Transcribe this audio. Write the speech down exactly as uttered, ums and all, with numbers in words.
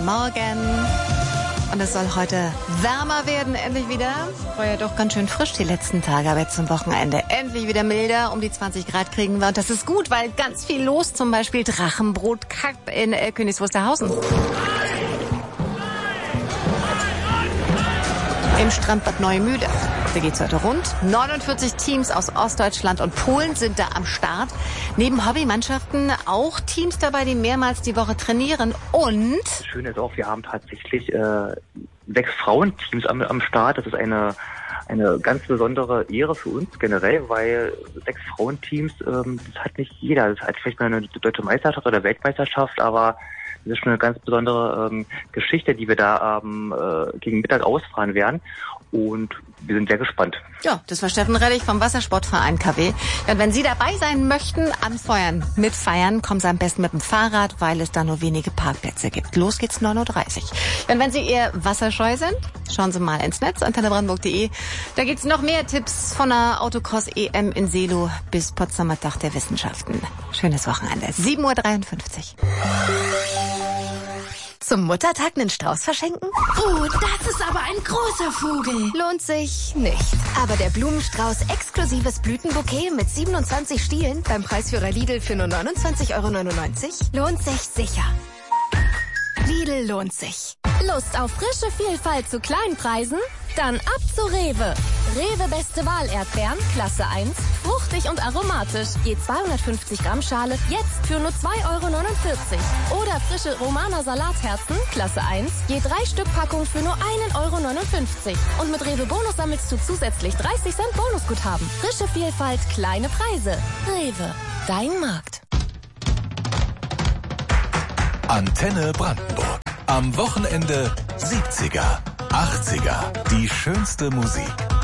Guten Morgen. Und es soll heute wärmer werden, endlich wieder. War ja doch ganz schön frisch die letzten Tage, aber jetzt zum Wochenende endlich wieder milder. Um die zwanzig Grad kriegen wir. Und das ist gut, weil ganz viel los, zum Beispiel Drachenbrot Cup in äh, Königs Wusterhausen. Im Strandbad Neuemühle. Da geht's heute rund. neunundvierzig Teams aus Ostdeutschland und Polen sind da am Start. Neben Hobbymannschaften auch Teams dabei, die mehrmals die Woche trainieren. Und das Schöne ist auch, wir haben tatsächlich äh, sechs Frauenteams am, am Start. Das ist eine eine ganz besondere Ehre für uns generell, weil sechs Frauenteams, ähm, das hat nicht jeder. Das hat vielleicht mal eine deutsche Meisterschaft oder Weltmeisterschaft, aber das ist schon eine ganz besondere ähm, Geschichte, die wir da ähm, äh, gegen Mittag ausfahren werden. Und wir sind sehr gespannt. Ja, das war Steffen Rellich vom Wassersportverein K W. Ja, und wenn Sie dabei sein möchten, anfeuern, mitfeiern, kommen Sie am besten mit dem Fahrrad, weil es da nur wenige Parkplätze gibt. Los geht's neun Uhr dreißig. Ja, und wenn Sie eher wasserscheu sind, schauen Sie mal ins Netz, antenne brandenburg punkt de. Da gibt's noch mehr Tipps von der Autocross-E M in Seelow bis Potsdamer Tag der Wissenschaften. Schönes Wochenende. sieben Uhr dreiundfünfzig. Zum Muttertag einen Strauß verschenken? Oh, das ist aber ein großer Vogel. Lohnt sich nicht. Aber der Blumenstrauß exklusives Blütenbouquet mit siebenundzwanzig Stielen beim Preisführer Lidl für nur neunundzwanzig Euro neunundneunzig lohnt sich sicher. Lidl lohnt sich. Lust auf frische Vielfalt zu kleinen Preisen? Dann ab zu Rewe. Rewe Beste Wahl Erdbeeren, Klasse eins, fruchtig und aromatisch. Je zweihundertfünfzig Gramm Schale, jetzt für nur zwei Euro neunundvierzig. Oder frische Romana Salatherzen, Klasse eins, je drei Stück Packung für nur ein Euro neunundfünfzig. Und mit Rewe Bonus sammelst du zusätzlich dreißig Cent Bonusguthaben. Frische Vielfalt, kleine Preise. Rewe, dein Markt. Antenne Brandenburg. Am Wochenende siebziger, achtziger. Die schönste Musik.